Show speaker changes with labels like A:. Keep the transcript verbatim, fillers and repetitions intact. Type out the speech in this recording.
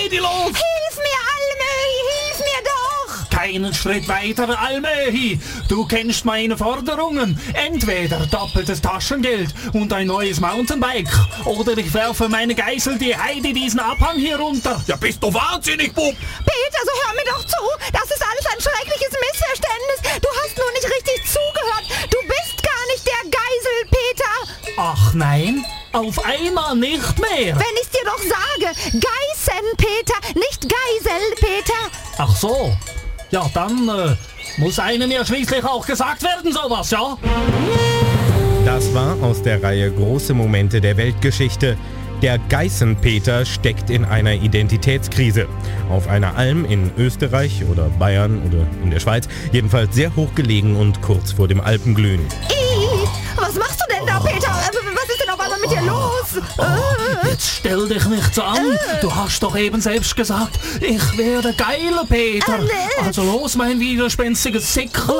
A: Heidi, los!
B: Hilf mir, Almöhi, hilf mir doch!
A: Keinen Schritt weiter, Almöhi. Du kennst meine Forderungen. Entweder doppeltes Taschengeld und ein neues Mountainbike. Oder ich werfe meine Geißel, die Heidi, diesen Abhang hier runter.
C: Ja, bist du wahnsinnig, Bub?
B: Peter, so hör mir doch zu. Das ist alles ein schreckliches Missverständnis. Du hast nur nicht richtig zugehört. Du bist gar nicht der Geisel, Peter.
A: Ach nein, auf einmal nicht mehr.
B: Wenn ich's dir doch sage. Geißen, Peter, nicht Geisel, Peter.
A: Ach so. Ja, dann äh, muss einem ja schließlich auch gesagt werden, sowas, ja?
D: Das war aus der Reihe Große Momente der Weltgeschichte. Der Geißenpeter steckt in einer Identitätskrise. Auf einer Alm in Österreich oder Bayern oder in der Schweiz, jedenfalls sehr hoch gelegen und kurz vor dem Alpenglühen.
B: Ih, was machst du denn da, Peter? Äh, Was ist denn auf einmal mit dir los?
A: Oh, jetzt stell dich nicht so an. Du hast doch eben selbst gesagt, ich wäre geiler Peter.
B: Äh, nee.
A: Also los, mein widerspenstiges Sickel.